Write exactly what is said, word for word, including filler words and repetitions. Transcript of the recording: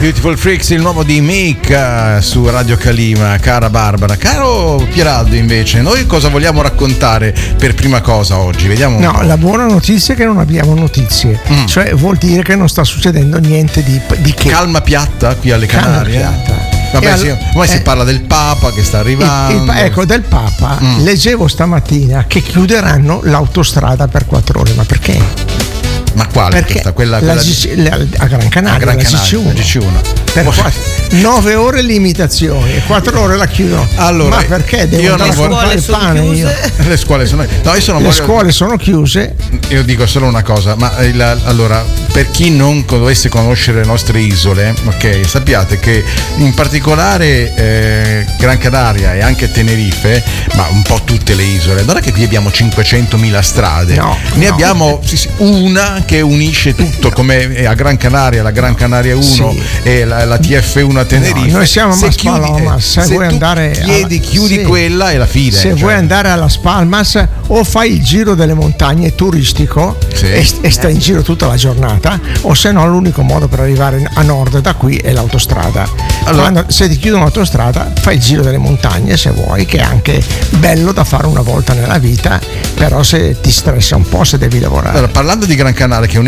Beautiful Freaks, il nuovo di Meek su Radio Calima. Cara Barbara, caro Pieraldo, invece, noi cosa vogliamo raccontare per prima cosa oggi? Vediamo. No, la buona notizia è che non abbiamo notizie, mm. cioè vuol dire che non sta succedendo niente di, di che. Calma piatta qui alle Calma Canarie. piatta. Vabbè, all- sì, ormai eh, si parla del Papa che sta arrivando. Il, il, ecco, del Papa mm. leggevo stamattina che chiuderanno l'autostrada per quattro ore, ma perché? Ma quale? Perché questa? Quella, la quella G C, la, a Gran Canaria, a Gran la Canaria, G C uno, la G C uno. Per nove ore limitazioni e quattro ore la chiudono. Allora, ma perché devo andare a comprare il pane io? Le scuole sono no, io sono le voglio... scuole sono chiuse. Io dico solo una cosa, ma il, allora, per chi non dovesse conoscere le nostre isole, ok, sappiate che in particolare eh, Gran Canaria e anche Tenerife, ma un po' tutte le isole, non è che qui abbiamo cinquecentomila strade, no, ne no. abbiamo sì, sì, una che unisce tutto, come a Gran Canaria la Gran Canaria uno sì. e la, la T F uno a Tenerife. No, noi siamo a Las chiudi, Palmas, se, se vuoi andare chiedi, alla, chiudi sì. quella e la fine. Se cioè. vuoi andare a Las Palmas o fai il giro delle montagne turistico sì. e, e stai in giro tutta la giornata, o se no l'unico modo per arrivare a nord da qui è l'autostrada. Allora, Quando, se ti chiudono l'autostrada fai il giro delle montagne se vuoi, che è anche bello da fare una volta nella vita, però se ti stressa un po', se devi lavorare. Allora, parlando di Gran Canaria, che è